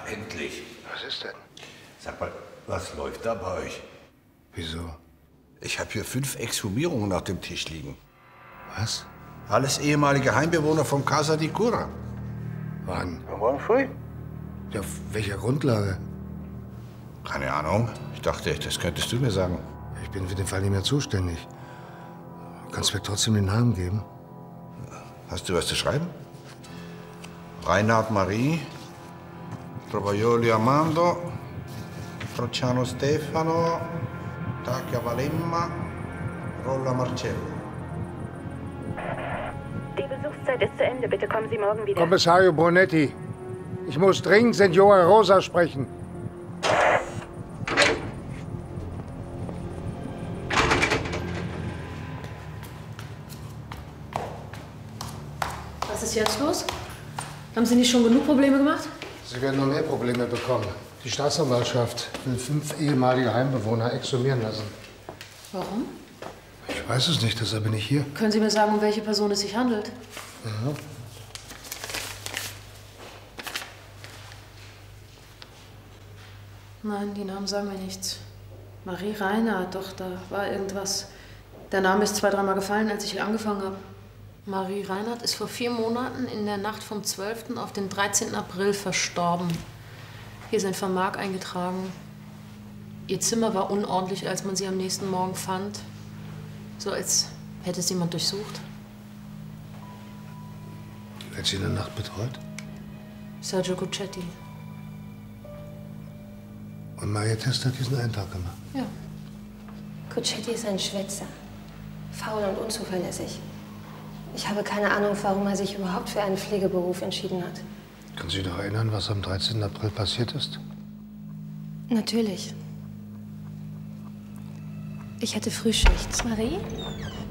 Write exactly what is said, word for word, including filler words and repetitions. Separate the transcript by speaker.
Speaker 1: endlich.
Speaker 2: Was ist denn?
Speaker 1: Sag mal, was läuft da bei euch?
Speaker 2: Wieso?
Speaker 1: Ich habe hier fünf Exhumierungen auf dem Tisch liegen.
Speaker 2: Was?
Speaker 1: Alles ehemalige Heimbewohner von Casa di Cura.
Speaker 2: Wann?
Speaker 1: Morgen früh?
Speaker 2: Ja, auf welcher Grundlage?
Speaker 1: Keine Ahnung. Ich dachte, das könntest du mir sagen.
Speaker 2: Ich bin für den Fall nicht mehr zuständig. Du kannst mir trotzdem den Namen geben.
Speaker 1: Hast du was zu schreiben? Reinhard Marie, Trovaioli Armando, Crociano Stefano, Tacchia Valemma, Rolla Marcello.
Speaker 3: Die Besuchszeit ist zu Ende. Bitte kommen Sie morgen wieder.
Speaker 2: Kommissario Brunetti, ich muss dringend Signora Rosa sprechen.
Speaker 4: Was ist jetzt los? Haben Sie nicht schon genug Probleme gemacht?
Speaker 2: Sie werden noch mehr Probleme bekommen. Die Staatsanwaltschaft will fünf ehemalige Heimbewohner exhumieren lassen.
Speaker 4: Warum?
Speaker 2: Ich weiß es nicht, deshalb bin ich hier.
Speaker 4: Können Sie mir sagen, um welche Person es sich handelt?
Speaker 2: Ja.
Speaker 4: Nein, die Namen sagen mir nichts. Marie Reinhardt, doch, da war irgendwas. Der Name ist zwei, dreimal gefallen, als ich hier angefangen habe. Marie Reinhardt ist vor vier Monaten in der Nacht vom zwölften auf den dreizehnten April verstorben. Hier ist ein Vermerk eingetragen. Ihr Zimmer war unordentlich, als man sie am nächsten Morgen fand. So als hätte es jemand durchsucht.
Speaker 2: Wer hat sie in der Nacht betreut?
Speaker 4: Sergio Guccetti.
Speaker 2: Und Maria Test hat diesen Eintrag gemacht?
Speaker 4: Ja.
Speaker 5: Guccetti ist ein Schwätzer. Faul und unzuverlässig. Ich habe keine Ahnung, warum er sich überhaupt für einen Pflegeberuf entschieden hat.
Speaker 2: Können Sie sich noch erinnern, was am dreizehnten April passiert ist?
Speaker 5: Natürlich. Ich hatte Frühschicht.
Speaker 6: Marie?